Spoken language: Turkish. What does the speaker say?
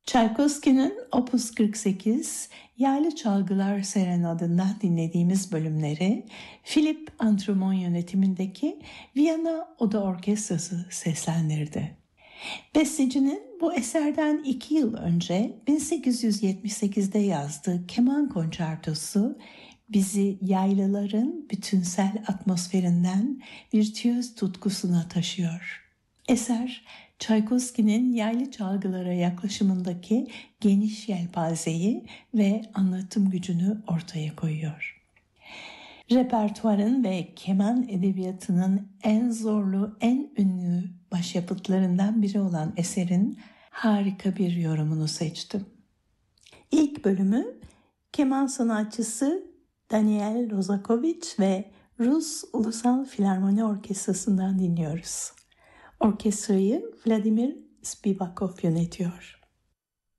Tchaikovsky'nin Opus 48, Yaylı Çalgılar Serenadından dinlediğimiz bölümleri Philipp Antrumon yönetimindeki Viyana Oda Orkestrası seslendirdi. Bestecinin bu eserden 2 yıl önce 1878'de yazdığı keman konçertosu bizi yaylıların bütünsel atmosferinden virtüöz tutkusuna taşıyor. Eser, Tchaikovsky'nin yaylı çalgılara yaklaşımındaki geniş yelpazeyi ve anlatım gücünü ortaya koyuyor. Repertuarın ve keman edebiyatının en zorlu, en ünlü başyapıtlarından biri olan eserin harika bir yorumunu seçtim. İlk bölümü keman sanatçısı Daniel Rozakovich ve Rus Ulusal Filarmoni Orkestrası'ndan dinliyoruz. Orkestrayı Vladimir Spivakov yönetiyor.